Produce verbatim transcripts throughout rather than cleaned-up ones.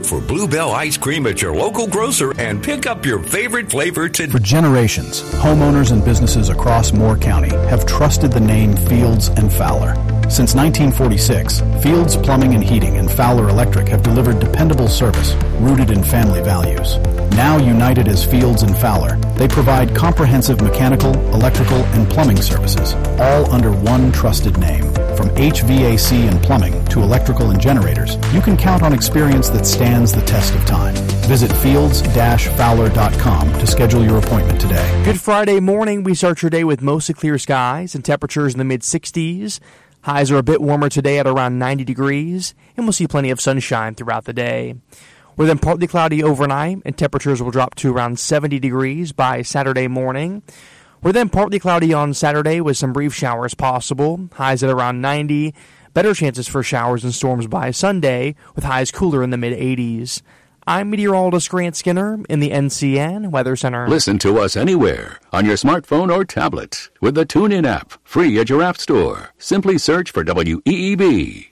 for Bluebell ice cream at your local grocer and pick up your favorite flavor today. For generations, homeowners and businesses across Moore County have trusted the name Fields and Fowler. Since nineteen forty-six, Fields Plumbing and Heating and Fowler Electric have delivered dependable service rooted in family values. Now united as Fields and Fowler, they provide comprehensive mechanical, electrical, and plumbing services, all under one trusted name. From H V A C and plumbing to electrical and generators, you can count on experience that stands the test of time. Visit fields dash fowler dot com to schedule your appointment today. Good Friday morning. We start your day with mostly clear skies and temperatures in the mid sixties. Highs are a bit warmer today at around ninety degrees, and we'll see plenty of sunshine throughout the day. We're then partly cloudy overnight, and temperatures will drop to around seventy degrees by Saturday morning. We're then partly cloudy on Saturday with some brief showers possible, highs at around ninety. Better chances for showers and storms by Sunday, with highs cooler in the mid eighties. I'm meteorologist Grant Skinner in the N C N Weather Center. Listen to us anywhere on your smartphone or tablet with the TuneIn app, free at your app store. Simply search for W E E B.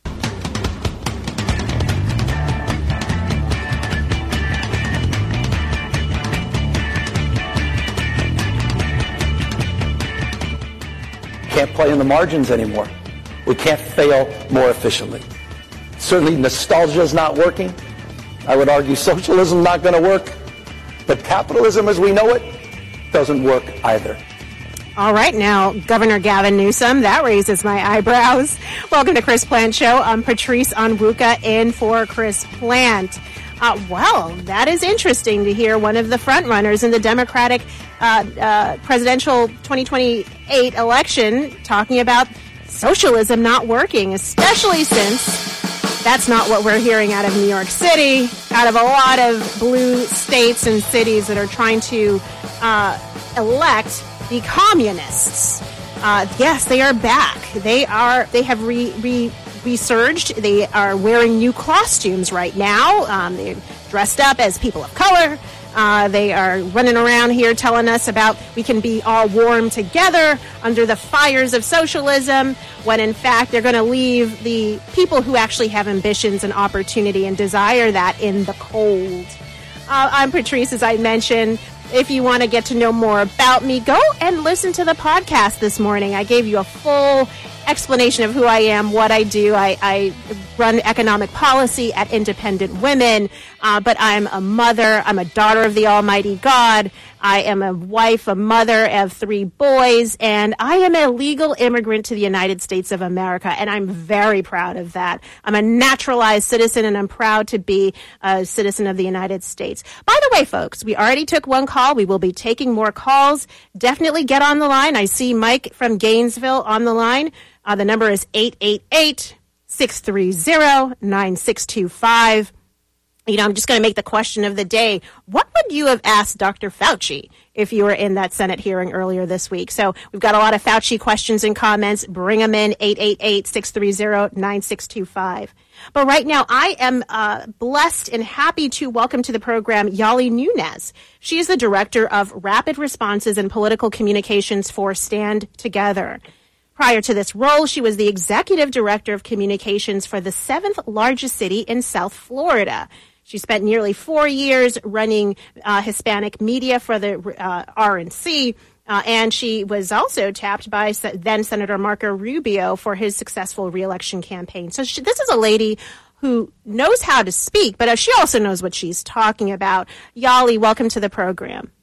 Can't play in the margins anymore. We can't fail more efficiently. Certainly nostalgia is not working. I would argue socialism is not going to work. But capitalism as we know it doesn't work either. All right, now, Governor Gavin Newsom, that raises my eyebrows. Welcome to Chris Plant Show. I'm Patrice Onwuka in for Chris Plant. Uh, well, that is interesting to hear one of the frontrunners in the Democratic uh, uh, presidential twenty twenty-eight election talking about socialism not working, especially since that's not what we're hearing out of New York City, out of a lot of blue states and cities that are trying to uh, elect the communists. Uh, yes, they are back. They are. They have re, re, resurged. They are wearing new costumes right now. Um, they're dressed up as people of color. Uh, they are running around here telling us about we can be all warm together under the fires of socialism, when in fact they're going to leave the people who actually have ambitions and opportunity and desire that in the cold. Uh, I'm Patrice, as I mentioned. If you want to get to know more about me, go and listen to the podcast this morning. I gave you a full explanation of who I am, what I do. I, I run economic policy at Independent Women, uh, but I'm a mother. I'm a daughter of the Almighty God. I am a wife, a mother of three boys, and I am a legal immigrant to the United States of America, and I'm very proud of that. I'm a naturalized citizen, and I'm proud to be a citizen of the United States. By the way, folks, we already took one call. We will be taking more calls. Definitely get on the line. I see Mike from Gainesville on the line. Uh, the number is eight eight eight, six three zero, nine six two five. You know, I'm just going to make the question of the day. What would you have asked Doctor Fauci if you were in that Senate hearing earlier this week? So we've got a lot of Fauci questions and comments. Bring them in, eight eight eight, six three zero, nine six two five. But right now, I am uh, blessed and happy to welcome to the program Yali Nunez. She is the Director of Rapid Responses and Political Communications for Stand Together. Prior to this role, she was the Executive Director of Communications for the seventh largest city in South Florida. She spent nearly four years running uh, Hispanic media for the uh, R N C, uh, and she was also tapped by then Senator Marco Rubio for his successful reelection campaign. So she, this is a lady who knows how to speak, but uh, she also knows what she's talking about. Yali, welcome to the program.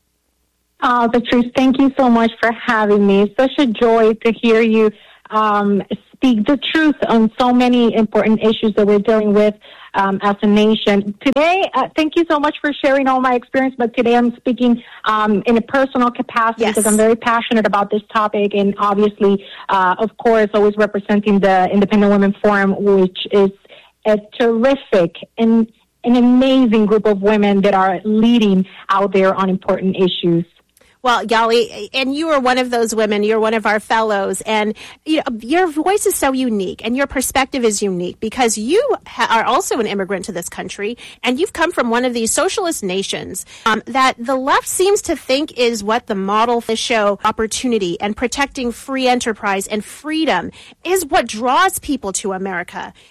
Oh, Patrice, thank you so much for having me. It's such a joy to hear you um, speak the truth on so many important issues that we're dealing with um, as a nation. Today, uh, thank you so much for sharing all my experience, but today I'm speaking um, in a personal capacity yes. because I'm very passionate about this topic, and obviously, uh, of course, always representing the Independent Women Forum, which is a terrific and an amazing group of women that are leading out there on important issues. Well, Yali, and you are one of those women. You're one of our fellows, and you know, your voice is so unique, and your perspective is unique because you ha- are also an immigrant to this country, and you've come from one of these socialist nations um, that the left seems to think is what the model for show opportunity and protecting free enterprise and freedom is what draws people to America.